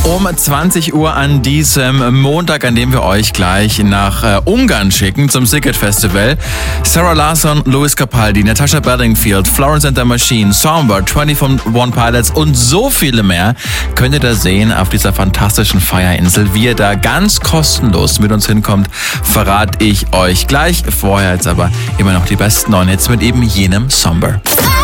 Um 20 Uhr an diesem Montag, an dem wir euch gleich nach Ungarn schicken zum Sziget Festival. Sarah Larsson, Lewis Capaldi, Natasha Bedingfield, Florence and the Machine, Songbird, 21 Pilots und so viele mehr könnt ihr da sehen auf dieser fantastischen Feierinsel. Wie ihr da ganz kostenlos mit uns hinkommt, verrate ich euch gleich. Vorher jetzt aber immer noch die besten neuen Hits mit eben jenem Somber.